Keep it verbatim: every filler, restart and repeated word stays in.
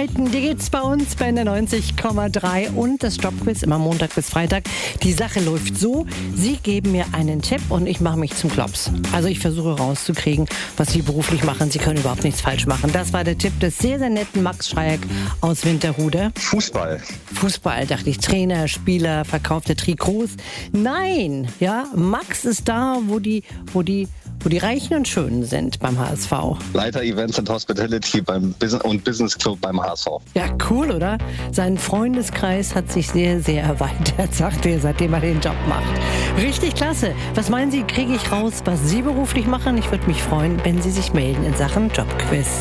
Arbeiten, die geht's bei uns bei der neunzig Komma drei und das Jobquiz immer Montag bis Freitag. Die Sache läuft so, Sie geben mir einen Tipp und ich mache mich zum Klops. Also ich versuche rauszukriegen, was Sie beruflich machen. Sie können überhaupt nichts falsch machen. Das war der Tipp des sehr, sehr netten Max Schreieck aus Winterhude. Fußball. Fußball, dachte ich. Trainer, Spieler, verkaufte Trikots. Nein, ja, Max ist da, wo die, wo die wo die Reichen und Schönen sind beim H S V. Leiter Events and Hospitality beim Business und Business Club beim H S V. Ja, cool, oder? Sein Freundeskreis hat sich sehr, sehr erweitert, sagt er, seitdem er den Job macht. Richtig klasse. Was meinen Sie, kriege ich raus, was Sie beruflich machen? Ich würde mich freuen, wenn Sie sich melden in Sachen Jobquiz.